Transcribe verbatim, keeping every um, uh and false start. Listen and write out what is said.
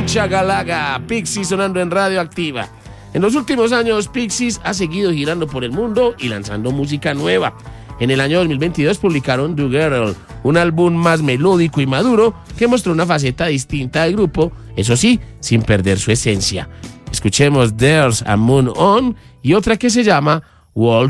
Chagalaga, Pixies sonando en Radioactiva. En los últimos años, Pixies ha seguido girando por el mundo y lanzando música nueva. En el año dos mil veintidós publicaron Do Girl, un álbum más melódico y maduro que mostró una faceta distinta del grupo, eso sí, sin perder su esencia. Escuchemos There's a Moon On y otra que se llama World